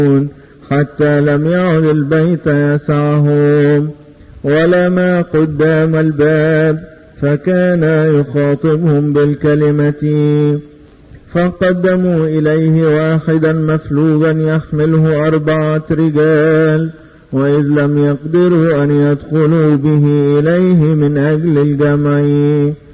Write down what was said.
حتى لم يعد البيت يسعهم، ولما قدام الباب فكان يخاطبهم بالكلمة. فقدموا إليه واحدا مفلوجا يحمله 4 رجال، وإذ لم يقدروا أن يدخلوا به إليه من أجل الجمع